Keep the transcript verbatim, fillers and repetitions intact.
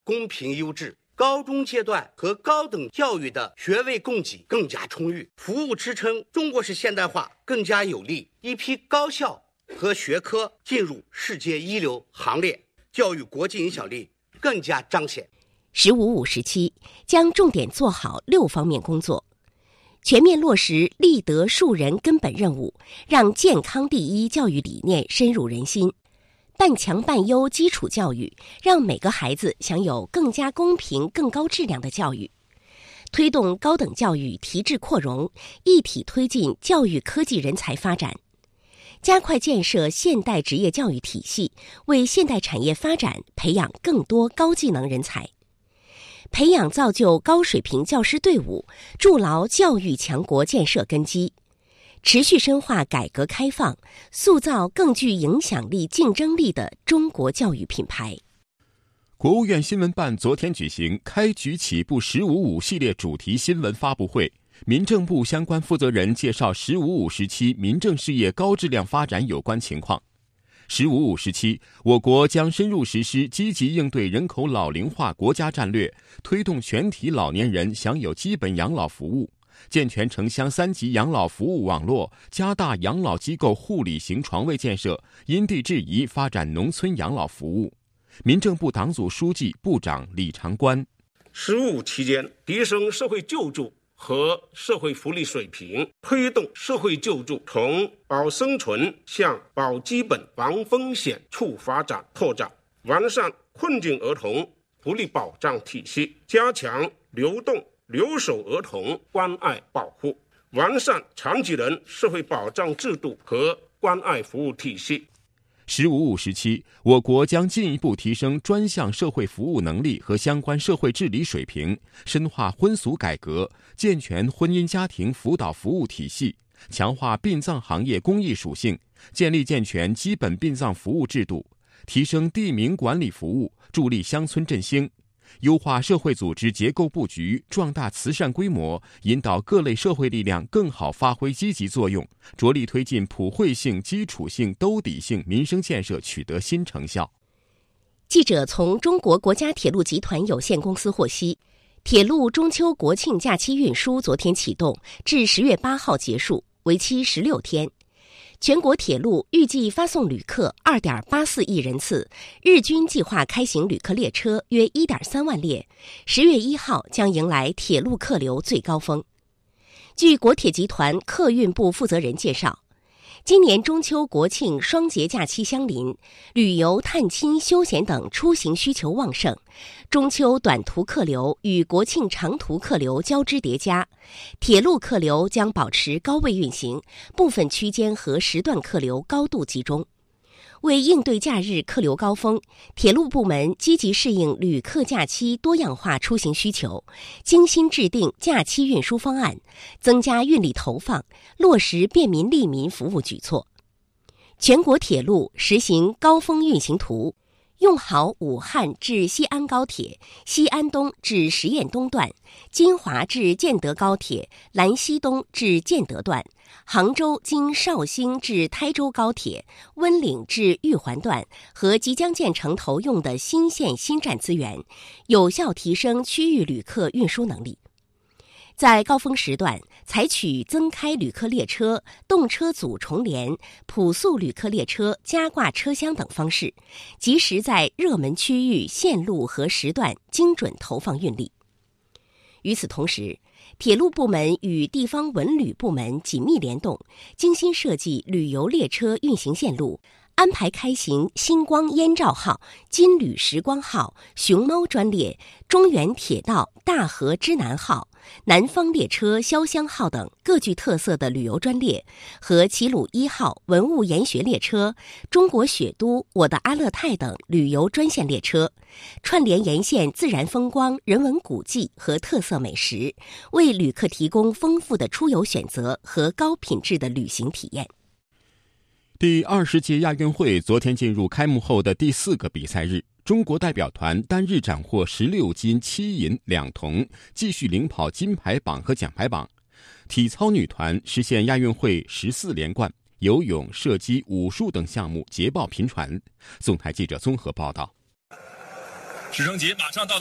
公平优质。高中阶段和高等教育的学位供给更加充裕，服务支撑中国式现代化更加有力。一批高校和学科进入世界一流行列，教育国际影响力更加彰显。 十五五时期将重点做好六方面工作，全面落实立德树人根本任务，让健康第一教育理念深入人心。半强半优基础教育，让每个孩子享有更加公平、更高质量的教育；推动高等教育提质扩容，一体推进教育科技人才发展；加快建设现代职业教育体系，为现代产业发展培养更多高技能人才；培养造就高水平教师队伍，筑牢教育强国建设根基。持续深化改革开放，塑造更具影响力、竞争力的中国教育品牌。 国务院新闻办昨天举行开局起步十五五系列主题新闻发布会，民政部相关负责人介绍十五五时期民政事业高质量发展有关情况。十五五时期，我国将深入实施积极应对人口老龄化国家战略，推动全体老年人享有基本养老服务，健全城乡三级养老服务网络，加大养老机构护理型床位建设，因地制宜发展农村养老服务。民政部党组书记、部长李长官： 十五五期间，提升社会救助和社会福利水平，推动社会救助从保生存向保基本、防风险处发展拓展，完善困境儿童福利保障体系，加强流动留守儿童关爱保护，完善残疾人社会保障制度和关爱服务体系。 十五五时期，我国将进一步提升专项社会服务能力和相关社会治理水平，深化婚俗改革，健全婚姻家庭辅导服务体系，强化殡葬行业公益属性，建立健全基本殡葬服务制度，提升地名管理服务，助力乡村振兴，优化社会组织结构布局，壮大慈善规模，引导各类社会力量更好发挥积极作用，着力推进普惠性、基础性、兜底性民生建设取得新成效。 记者从中国国家铁路集团有限公司获悉，铁路中秋国庆假期运输昨天启动，至十月八号结束，为期十六天。全国铁路预计发送旅客 二点八四亿人次，日均计划开行旅客列车约 一点三万列。十月一号将迎来铁路客流最高峰。据国铁集团客运部负责人介绍，今年中秋国庆双节假期相邻，旅游、探亲、休闲等出行需求旺盛，中秋短途客流与国庆长途客流交织叠加，铁路客流将保持高位运行，部分区间和时段客流高度集中。为应对假日客流高峰，铁路部门积极适应旅客假期多样化出行需求，精心制定假期运输方案，增加运力投放，落实便民利民服务举措。全国铁路实行高峰运行图，用好武汉至西安高铁、西安东至十堰东段、金华至建德高铁、兰溪东至建德段、杭州经绍兴至台州高铁、温岭至玉环段和即将建成投用的新线新站资源，有效提升区域旅客运输能力。在高峰时段，采取增开旅客列车、动车组重联、普速旅客列车加挂车厢等方式，及时在热门区域、线路和时段精准投放运力。与此同时，铁路部门与地方文旅部门紧密联动，精心设计旅游列车运行线路，安排开行星光燕赵号、金旅时光号、熊猫专列、中原铁道大河之南号、南方列车潇湘号等各具特色的旅游专列，和齐鲁一号文物研学列车、中国雪都、我的阿勒泰等旅游专线列车，串联沿线自然风光、人文古迹和特色美食，为旅客提供丰富的出游选择和高品质的旅行体验。 第二十届亚运会昨天进入开幕后的第四个比赛日，中国代表团单日斩获十六金七银两铜，继续领跑金牌榜和奖牌榜。体操女团实现亚运会十四连冠，游泳、射击、武术等项目捷报频传。宋台记者综合报道。 直升机马上到。